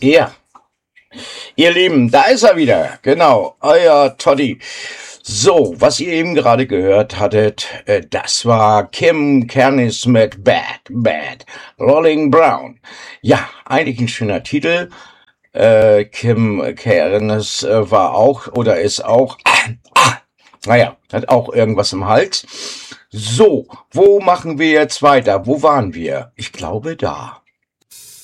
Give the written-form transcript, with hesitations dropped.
Ja, ihr Lieben, da ist er wieder. Genau, euer Toddy. So, was ihr eben gerade gehört hattet, das war Kim Kernis mit Bad, Rolling Brown. Ja, eigentlich ein schöner Titel. Kim Kernis war auch oder ist auch, naja, hat auch irgendwas im Hals. So, wo machen wir jetzt weiter? Wo waren wir? Ich glaube da.